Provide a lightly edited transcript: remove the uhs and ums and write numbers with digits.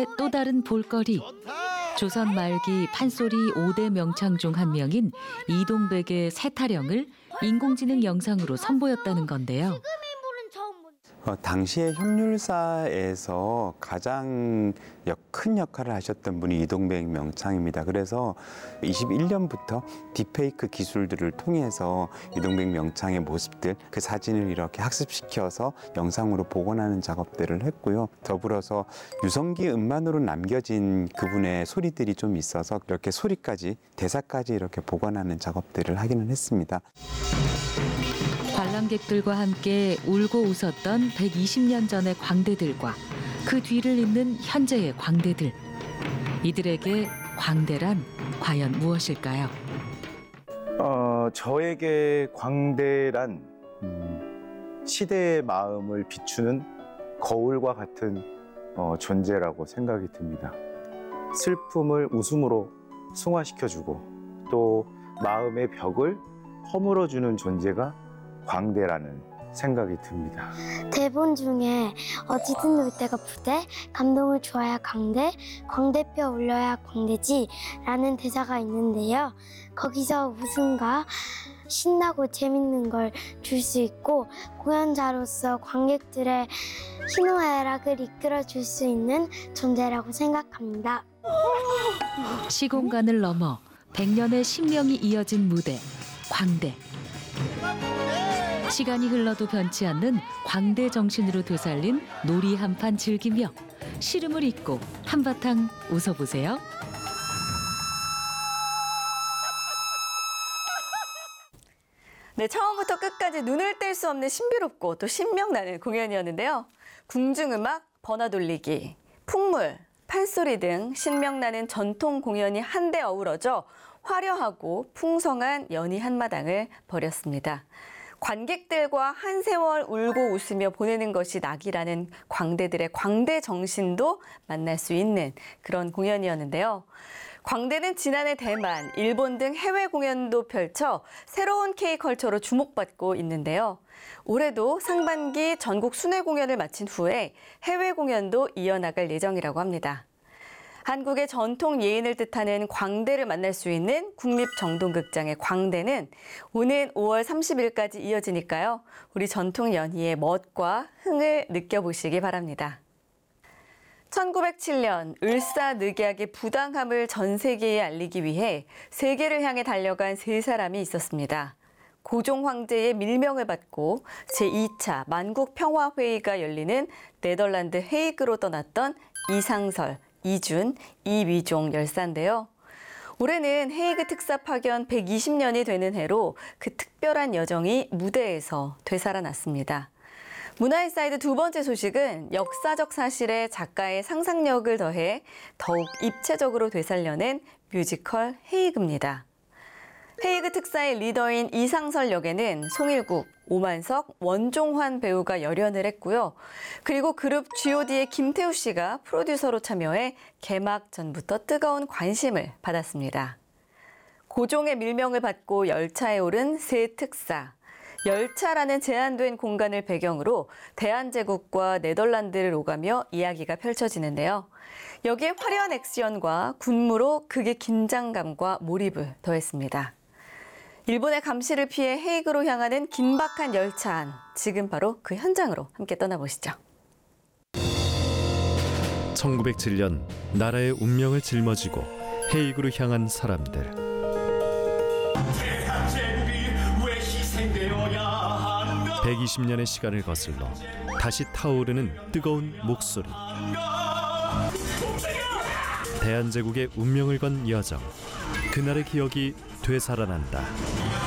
이곳의 또 다른 볼거리. 조선 말기 판소리 5대 명창 중 한 명인 이동백의 새타령을 인공지능 영상으로 선보였다는 건데요. 당시에 협률사에서 가장 큰 역할을 하셨던 분이 이동백 명창입니다. 그래서 21년부터 딥페이크 기술들을 통해서 이동백 명창의 모습들, 그 사진을 이렇게 학습시켜서 영상으로 복원하는 작업들을 했고요. 더불어서 유성기 음반으로 남겨진 그분의 소리들이 좀 있어서 이렇게 소리까지, 대사까지 이렇게 복원하는 작업들을 하기는 했습니다. 관람객들과 함께 울고 웃었던 120년 전의 광대들과 그 뒤를 잇는 현재의 광대들. 이들에게 광대란 과연 무엇일까요? 저에게 광대란 시대의 마음을 비추는 거울과 같은 존재라고 생각이 듭니다. 슬픔을 웃음으로 승화시켜주고 또 마음의 벽을 허물어주는 존재가 광대라는 생각이 듭니다. 대본 중에 어디든 놀 데가 부대, 감동을 줘야 광대, 광대뼈 올려야 광대지 라는 대사가 있는데요. 거기서 웃음과 신나고 재밌는 걸 줄 수 있고 공연자로서 관객들의 희노애락을 이끌어줄 수 있는 존재라고 생각합니다. 시공간을 넘어 100년의 신명이 이어진 무대, 광대. 시간이 흘러도 변치 않는 광대 정신으로 되살린 놀이 한판 즐기며 시름을 잊고 한바탕 웃어보세요. 네, 처음부터 끝까지 눈을 뗄 수 없는 신비롭고 또 신명나는 공연이었는데요. 궁중음악, 버나돌리기, 풍물, 판소리 등 신명나는 전통 공연이 한데 어우러져 화려하고 풍성한 연희 한마당을 벌였습니다. 관객들과 한 세월 울고 웃으며 보내는 것이 낙이라는 광대들의 광대 정신도 만날 수 있는 그런 공연이었는데요. 광대는 지난해 대만, 일본 등 해외 공연도 펼쳐 새로운 K컬처로 주목받고 있는데요. 올해도 상반기 전국 순회 공연을 마친 후에 해외 공연도 이어나갈 예정이라고 합니다. 한국의 전통 예인을 뜻하는 광대를 만날 수 있는 국립정동극장의 광대는 오는 5월 30일까지 이어지니까요. 우리 전통 연희의 멋과 흥을 느껴보시기 바랍니다. 1907년 을사늑약의 부당함을 전 세계에 알리기 위해 세계를 향해 달려간 세 사람이 있었습니다. 고종 황제의 밀명을 받고 제2차 만국평화회의가 열리는 네덜란드 헤이그로 떠났던 이상설, 이준, 이위종 열사인데요. 올해는 헤이그 특사 파견 120년이 되는 해로 그 특별한 여정이 무대에서 되살아났습니다. 문화의 사이드 두 번째 소식은 역사적 사실에 작가의 상상력을 더해 더욱 입체적으로 되살려낸 뮤지컬 헤이그입니다. 헤이그 특사의 리더인 이상설 역에는 송일국, 오만석, 원종환 배우가 열연을 했고요. 그리고 그룹 G.O.D의 김태우 씨가 프로듀서로 참여해 개막 전부터 뜨거운 관심을 받았습니다. 고종의 밀명을 받고 열차에 오른 새 특사. 열차라는 제한된 공간을 배경으로 대한제국과 네덜란드를 오가며 이야기가 펼쳐지는데요. 여기에 화려한 액션과 군무로 극의 긴장감과 몰입을 더했습니다. 일본의 감시를 피해 헤이그로 향하는 긴박한 열차 안, 지금 바로 그 현장으로 함께 떠나보시죠. 1907년 나라의 운명을 짊어지고 헤이그로 향한 사람들. 120년의 시간을 거슬러 다시 타오르는 뜨거운 목소리. 대한제국의 운명을 건 여정. 그날의 기억이 되살아난다.